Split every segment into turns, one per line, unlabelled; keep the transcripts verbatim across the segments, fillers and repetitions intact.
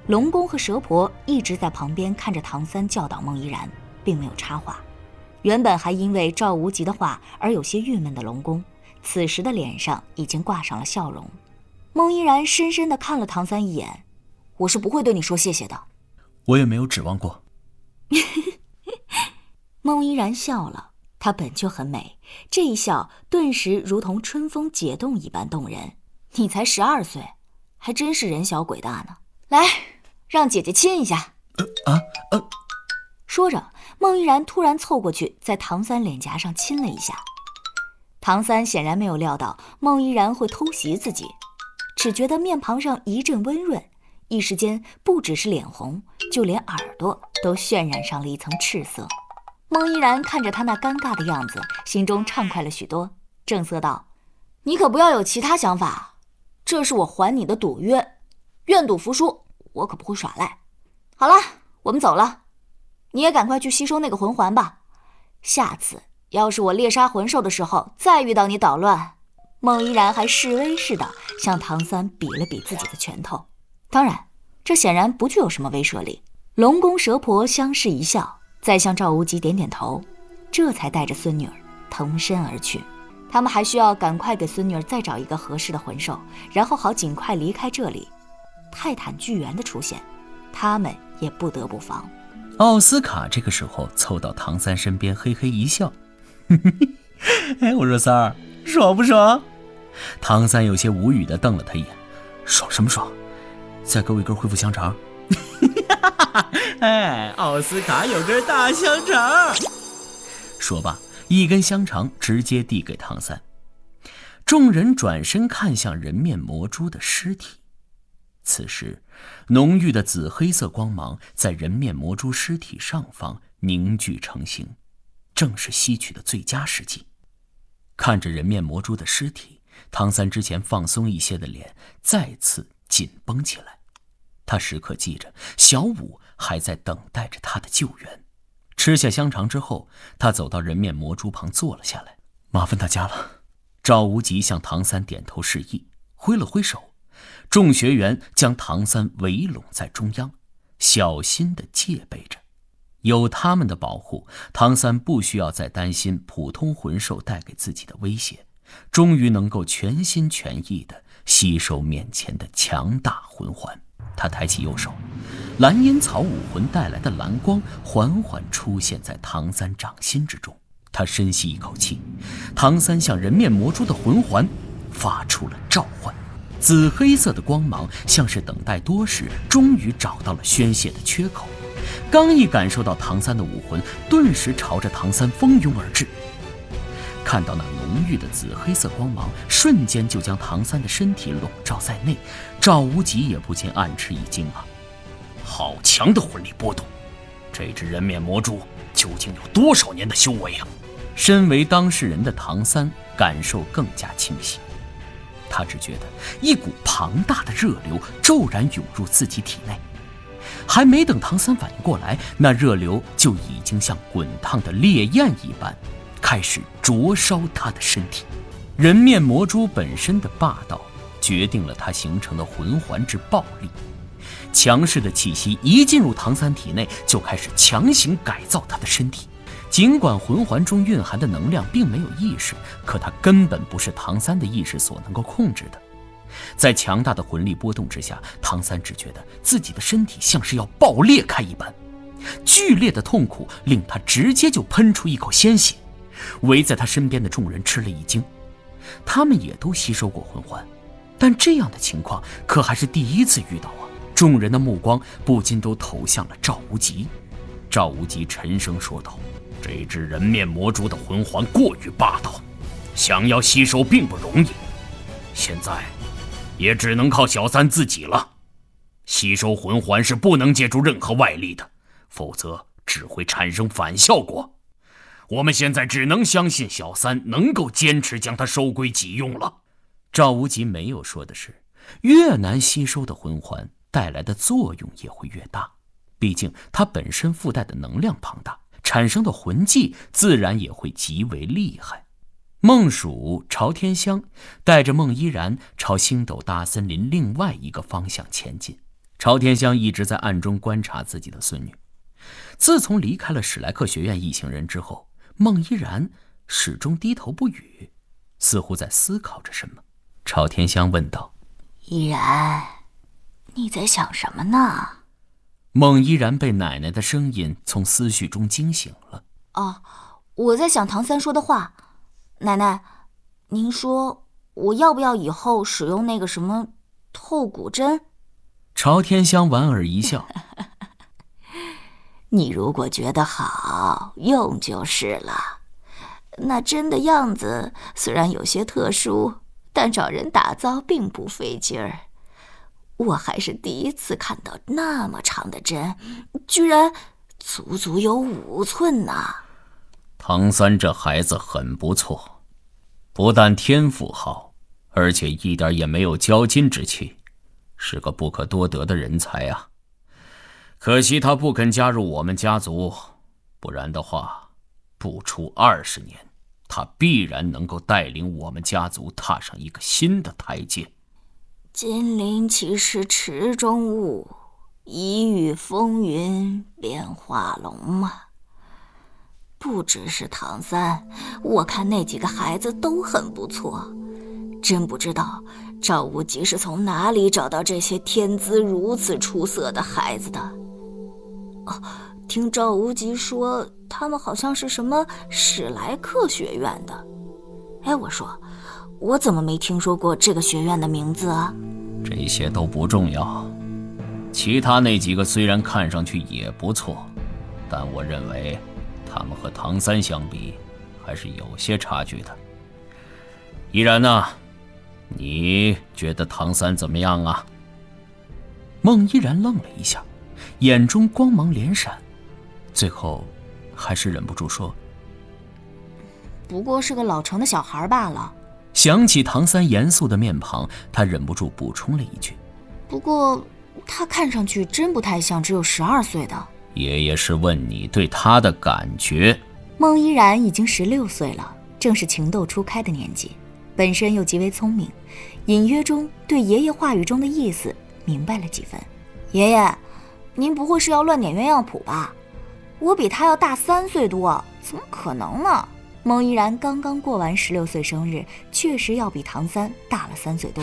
龙公和蛇婆一直在旁边看着唐三教导孟依然，并没有插话。原本还因为赵无极的话而有些郁闷的龙公，此时的脸上已经挂上了笑容。孟依然深深地看了唐三一眼，我是不会对你说谢谢的。
我也没有指望过。
孟依然笑了，她本就很美，这一笑顿时如同春风解冻一般动人。你才十二岁，还真是人小鬼大呢。来，让姐姐亲一下。
呃啊呃。
说着，孟依然突然凑过去，在唐三脸颊上亲了一下。唐三显然没有料到孟依然会偷袭自己，只觉得面庞上一阵温润，一时间不只是脸红，就连耳朵都渲染上了一层赤色。孟依然看着他那尴尬的样子，心中畅快了许多，正色道：你可不要有其他想法，这是我还你的赌约，愿赌服输，我可不会耍赖。好了，我们走了，你也赶快去吸收那个魂环吧，下次要是我猎杀魂兽的时候再遇到你捣乱。孟依然还示威似的向唐三比了比自己的拳头，当然这显然不具有什么威慑力。龙公蛇婆相视一笑，再向赵无极点点头，这才带着孙女儿腾身而去。他们还需要赶快给孙女儿再找一个合适的魂兽，然后好尽快离开这里。泰坦巨猿的出现，他们也不得不防。
奥斯卡这个时候凑到唐三身边，嘿嘿一笑。哎，我说三儿，爽不爽？唐三有些无语地瞪了他一眼，爽什么爽？再给我一根恢复香肠。哎，奥斯卡有根大香肠。说罢，一根香肠直接递给唐三。众人转身看向人面魔蛛的尸体，此时浓郁的紫黑色光芒在人面魔蛛尸体上方凝聚成型，正是吸取的最佳时机。看着人面魔蛛的尸体，唐三之前放松一些的脸再次紧绷起来。他时刻记着小五还在等待着他的救援。吃下香肠之后，他走到人面魔蛛旁坐了下来。麻烦大家了。赵无极向唐三点头示意，挥了挥手，众学员将唐三围拢在中央，小心地戒备着。有他们的保护，唐三不需要再担心普通魂兽带给自己的威胁，终于能够全心全意地吸收面前的强大魂环。他抬起右手，蓝烟草武魂带来的蓝光缓缓出现在唐三掌心之中。他深吸一口气，唐三向人面魔蛛的魂环发出了召唤。紫黑色的光芒像是等待多时，终于找到了宣泄的缺口。刚一感受到唐三的武魂，顿时朝着唐三蜂拥而至。看到那浓郁的紫黑色光芒瞬间就将唐三的身体笼罩在内，赵无极也不禁暗吃一惊啊！好强的魂力波动，这只人面魔蛛究竟有多少年的修为啊？身为当事人的唐三感受更加清晰，他只觉得一股庞大的热流骤然涌入自己体内，还没等唐三反应过来，那热流就已经像滚烫的烈焰一般开始灼烧他的身体。人面魔蛛本身的霸道决定了它形成的魂环之暴力，强势的气息一进入唐三体内，就开始强行改造他的身体。尽管魂环中蕴含的能量并没有意识，可它根本不是唐三的意识所能够控制的。在强大的魂力波动之下，唐三只觉得自己的身体像是要爆裂开一般，剧烈的痛苦令他直接就喷出一口鲜血。围在他身边的众人吃了一惊，他们也都吸收过魂环，但这样的情况可还是第一次遇到啊！众人的目光不禁都投向了赵无极。赵无极沉声说道：这只人面魔蛛的魂环过于霸道，想要吸收并不容易，现在也只能靠小三自己了。吸收魂环是不能借助任何外力的，否则只会产生反效果。我们现在只能相信小三能够坚持将它收归己用了。赵无极没有说的是，越难吸收的魂环带来的作用也会越大，毕竟它本身附带的能量庞大，产生的魂技自然也会极为厉害。孟蜀、朝天香带着孟依然朝星斗大森林另外一个方向前进， 朝天香一直在暗中观察自己的孙女。自从离开了史莱克学院一行人之后，孟依然始终低头不语，似乎在思考着什么。朝天香问道：
依然，你在想什么呢？
孟依然被奶奶的声音从思绪中惊醒了。
哦，我在想唐三说的话。奶奶，您说我要不要以后使用那个什么透骨针？
朝天香莞尔一笑
你如果觉得好用就是了。那针的样子虽然有些特殊，但找人打造并不费劲儿。我还是第一次看到那么长的针，居然足足有五寸呢。
唐三这孩子很不错，不但天赋好，而且一点也没有骄矜之气，是个不可多得的人才啊。可惜他不肯加入我们家族，不然的话，不出二十年，他必然能够带领我们家族踏上一个新的台阶。
金陵岂是池中物，一遇风云变化龙啊。不只是唐三，我看那几个孩子都很不错，真不知道赵无极是从哪里找到这些天资如此出色的孩子的。哦，听赵无极说他们好像是什么史莱克学院的。哎，我说我怎么没听说过这个学院的名字啊？
这些都不重要，其他那几个虽然看上去也不错，但我认为他们和唐三相比还是有些差距的。依然呢，你觉得唐三怎么样啊？孟依然愣了一下，眼中光芒连闪，最后还是忍不住说：
不过是个老成的小孩罢了。
想起唐三严肃的面庞，他忍不住补充了一句：
不过他看上去真不太像只有十二岁的。
爷爷是问你对他的感觉。
孟依然已经十六岁了，正是情窦初开的年纪，本身又极为聪明，隐约中对爷爷话语中的意思明白了几分。爷爷，您不会是要乱点鸳鸯谱吧？我比他要大三岁多，怎么可能呢？孟依然刚刚过完十六岁生日，确实要比唐三大了三岁多。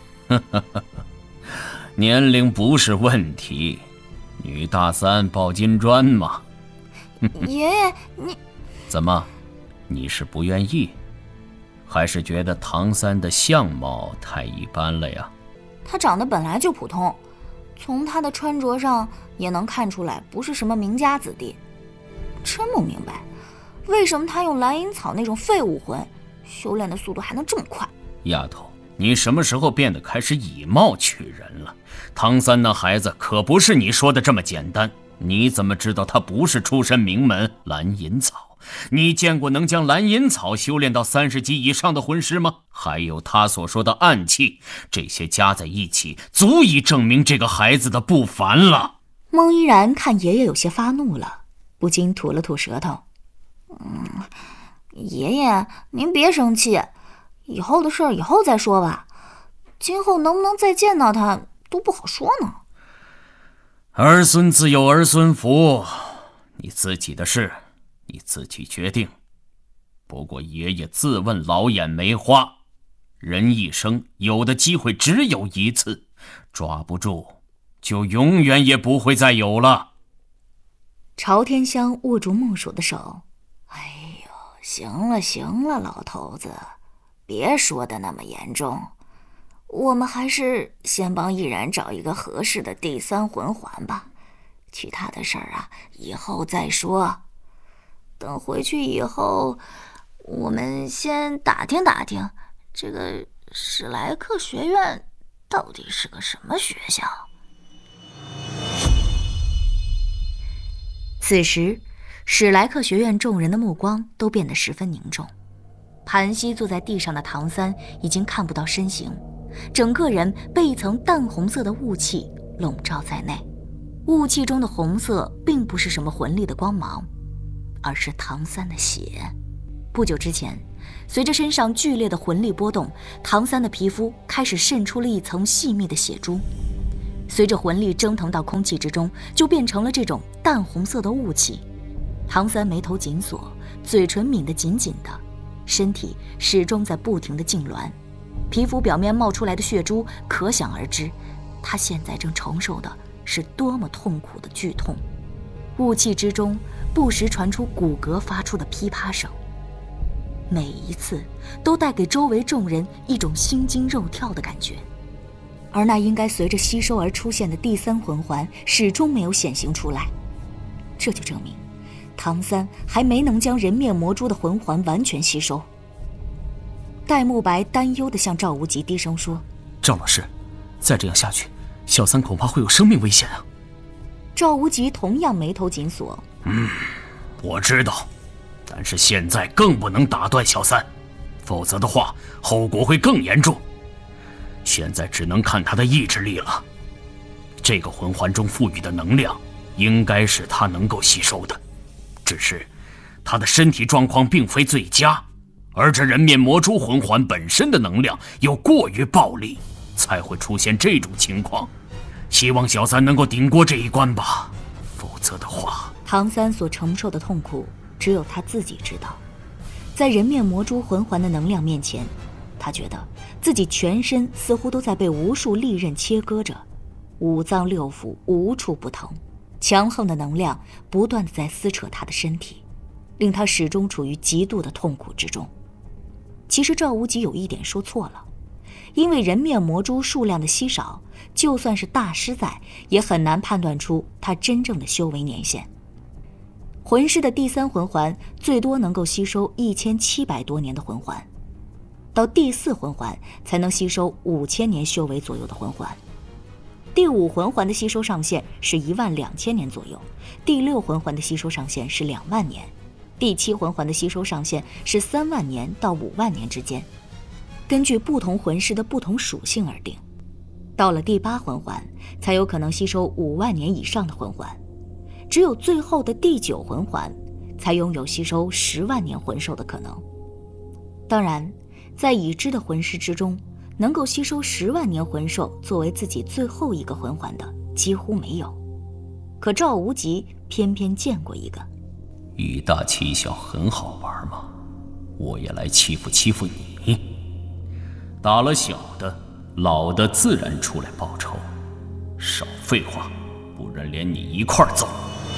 年龄不是问题，女大三抱金砖嘛。
爷爷，你
怎么？你是不愿意，还是觉得唐三的相貌太一般了呀？
他长得本来就普通，从他的穿着上也能看出来不是什么名家子弟。真不明白，为什么他用蓝银草那种废物魂，修炼的速度还能这么快？
丫头，你什么时候变得开始以貌取人了？唐三那孩子可不是你说的这么简单，你怎么知道他不是出身名门蓝银草？你见过能将蓝银草修炼到三十级以上的魂师吗？还有他所说的暗器，这些加在一起，足以证明这个孩子的不凡了。
孟依然看爷爷有些发怒了，不禁吐了吐舌头。嗯，爷爷，您别生气，以后的事儿以后再说吧。今后能不能再见到他都不好说呢。
儿孙自有儿孙福，你自己的事你自己决定。不过爷爷自问老眼没花，人一生有的机会只有一次，抓不住就永远也不会再有了。
朝天香握住孟蜀的手，哎呦，行了行了，老头子，别说的那么严重，我们还是先帮依然找一个合适的第三魂环吧，其他的事儿啊，以后再说。等回去以后，我们先打听打听，这个史莱克学院到底是个什么学校。此时，史莱克学院众人的目光都变得十分凝重。盘膝坐在地上的唐三已经看不到身形，整个人被一层淡红色的雾气笼罩在内。雾气中的红色并不是什么魂力的光芒，而是唐三的血。不久之前，随着身上剧烈的魂力波动，唐三的皮肤开始渗出了一层细密的血珠。 随着魂力蒸腾到空气之中，就变成了这种淡红色的雾气。唐三眉头紧锁，嘴唇抿得紧紧的，身体始终在不停地痉挛，皮肤表面冒出来的血珠可想而知，他现在正承受的是多么痛苦的剧痛。雾气之中不时传出骨骼发出的噼啪声，每一次都带给周围众人一种心惊肉跳的感觉。而那应该随着吸收而出现的第三魂环始终没有显形出来，这就证明唐三还没能将人面魔蛛的魂环完全吸收。戴沐白担忧地向赵无极低声说：
赵老师，再这样下去，小三恐怕会有生命危险啊。
赵无极同样眉头紧锁。
嗯，我知道，但是现在更不能打断小三，否则的话后果会更严重。现在只能看他的意志力了，这个魂环中赋予的能量应该是他能够吸收的，只是他的身体状况并非最佳，而这人面魔蛛魂环本身的能量又过于暴力，才会出现这种情况。希望小三能够顶过这一关吧，否则的话……
唐三所承受的痛苦只有他自己知道。在人面魔蛛魂环的能量面前，他觉得自己全身似乎都在被无数利刃切割着，五脏六腑无处不疼，强横的能量不断地在撕扯他的身体，令他始终处于极度的痛苦之中。其实赵无极有一点说错了，因为人面魔蛛数量的稀少，就算是大师在，也很难判断出他真正的修为年限。魂师的第三魂环最多能够吸收一千七百多年的魂环，到第四魂环才能吸收五千年修为左右的魂环。第五魂环的吸收上限是一万两千年左右，第六魂环的吸收上限是两万年，第七魂环的吸收上限是三万年到五万年之间，根据不同魂师的不同属性而定。到了第八魂环，才有可能吸收五万年以上的魂环，只有最后的第九魂环，才拥有吸收十万年魂兽的可能。当然，在已知的魂师之中，能够吸收十万年魂兽作为自己最后一个魂环的几乎没有。可赵无极偏偏见过一个。
以大欺小很好玩嘛，我也来欺负欺负你。打了小的，老的自然出来报仇。少废话，不然连你一块儿揍。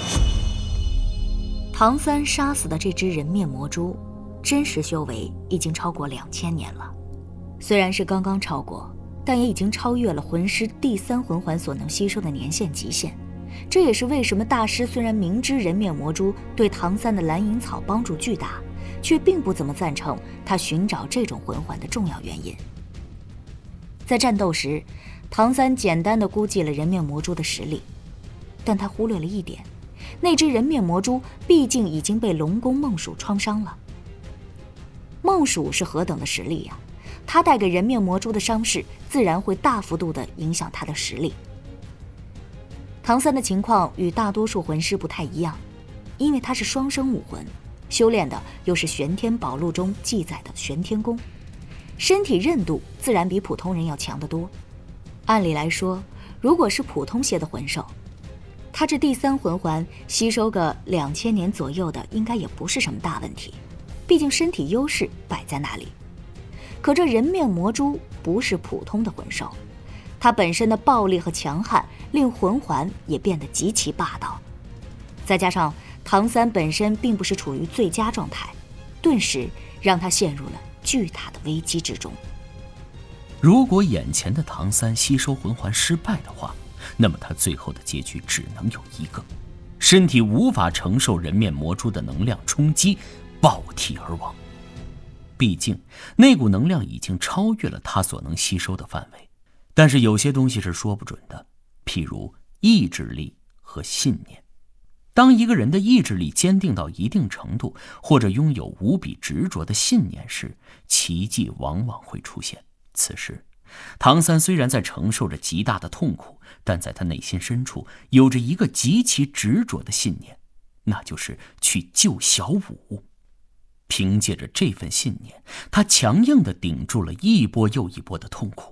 唐三杀死的这只人面魔蛛，真实修为已经超过两千年了。虽然是刚刚超过，但也已经超越了魂师第三魂环所能吸收的年限极限。这也是为什么大师虽然明知人面魔蛛对唐三的蓝银草帮助巨大，却并不怎么赞成他寻找这种魂环的重要原因。在战斗时，唐三简单地估计了人面魔蛛的实力，但他忽略了一点，那只人面魔蛛毕竟已经被龙宫梦鼠创伤了。梦鼠是何等的实力呀？他带给人面魔蛛的伤势，自然会大幅度地影响他的实力。唐三的情况与大多数魂师不太一样，因为他是双生武魂，修炼的又是玄天宝录中记载的玄天功，身体韧度自然比普通人要强得多。按理来说，如果是普通些的魂兽，他这第三魂环吸收个两千年左右的，应该也不是什么大问题，毕竟身体优势摆在那里。可这人面魔蛛不是普通的魂兽，它本身的暴力和强悍令魂环也变得极其霸道，再加上唐三本身并不是处于最佳状态，顿时让他陷入了巨大的危机之中。
如果眼前的唐三吸收魂环失败的话，那么他最后的结局只能有一个：身体无法承受人面魔蛛的能量冲击，爆体而亡。毕竟那股能量已经超越了他所能吸收的范围。但是有些东西是说不准的，譬如意志力和信念。当一个人的意志力坚定到一定程度，或者拥有无比执着的信念时，奇迹往往会出现。此时唐三虽然在承受着极大的痛苦，但在他内心深处有着一个极其执着的信念，那就是去救小五。凭借着这份信念，他强硬地顶住了一波又一波的痛苦。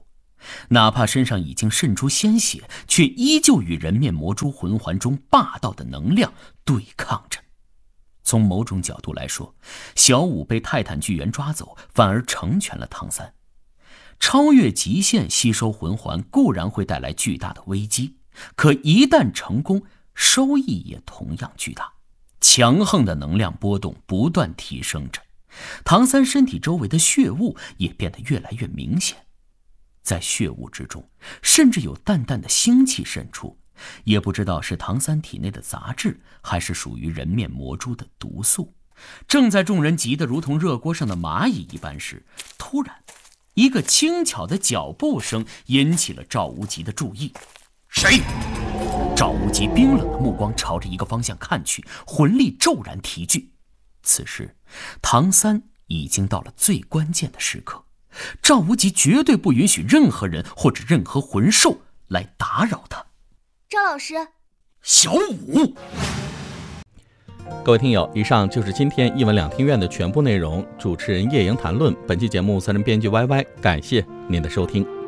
哪怕身上已经渗出鲜血，却依旧与人面魔蛛魂环中霸道的能量对抗着。从某种角度来说，小五被泰坦巨猿抓走，反而成全了唐三。超越极限吸收魂环固然会带来巨大的危机，可一旦成功，收益也同样巨大。强横的能量波动不断提升着，唐三身体周围的血雾也变得越来越明显。在血雾之中，甚至有淡淡的腥气渗出，也不知道是唐三体内的杂质，还是属于人面魔蛛的毒素。正在众人急得如同热锅上的蚂蚁一般时，突然一个轻巧的脚步声引起了赵无极的注意。
谁？
赵无极冰冷的目光朝着一个方向看去，魂力骤然提聚。此时唐三已经到了最关键的时刻，赵无极绝对不允许任何人或者任何魂兽来打扰他。
赵老师，
小五。
各位听友，以上就是今天一文两听院的全部内容。主持人叶莹谈论，本期节目责任编辑 Y Y， 感谢您的收听。